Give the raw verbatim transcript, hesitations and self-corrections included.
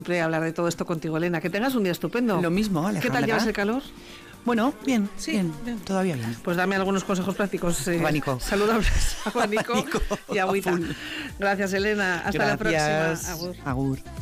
hablar de todo esto contigo, Elena. Que tengas un día estupendo. Lo mismo, Alejandra. ¿Qué tal llevas el calor? Bueno, bien, sí, bien, bien, todavía bien. Pues dame algunos consejos prácticos eh, abanico. saludables, abanico, abanico y agüita. Gracias, Elena. Hasta Gracias. la próxima. Agur. Agur.